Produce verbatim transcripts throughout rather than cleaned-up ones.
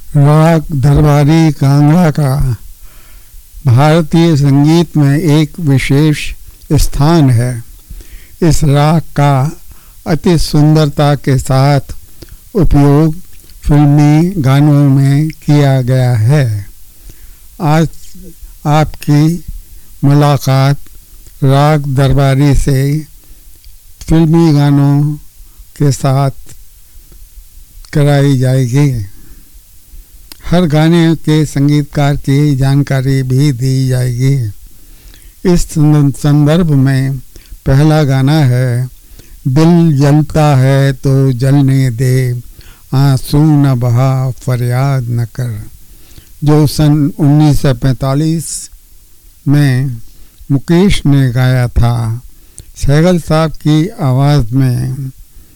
राग दरबारी कांगड़ा का भारतीय संगीत में एक विशेष स्थान है। इस राग का अति सुंदरता के साथ उपयोग फिल्मी गानों में किया गया है। आज आपकी मुलाकात राग दरबारी से फिल्मी गानों के साथ कराई जाएगी। हर गाने के संगीतकार की जानकारी भी दी जाएगी। इस संदर्भ में पहला गाना है दिल जलता है तो जलने दे, आंसू न बहा फरियाद न कर, जो सन उन्नीस सौ पैंतालीस में मुकेश ने गाया था। सहगल साहब की आवाज़ में।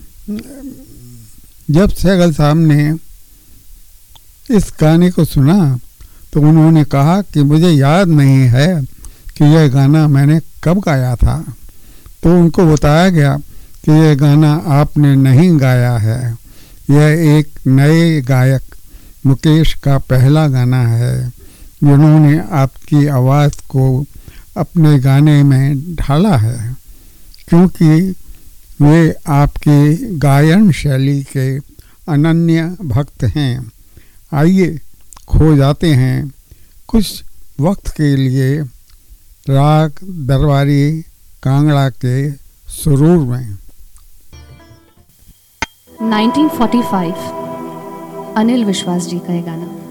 जब सहगल साहब ने इस गाने को सुना तो उन्होंने कहा कि मुझे याद नहीं है कि यह गाना मैंने कब गाया था। तो उनको बताया गया कि यह गाना आपने नहीं गाया है, यह एक नए गायक मुकेश का पहला गाना है जिन्होंने आपकी आवाज़ को अपने गाने में ढाला है, क्योंकि वे आपकी गायन शैली के अनन्य भक्त हैं। आइए खो जाते हैं कुछ वक्त के लिए राग दरबारी कांगड़ा के सुरूर में। नाइनटीन फोर्टी फाइव अनिल विश्वास जी का ये गाना।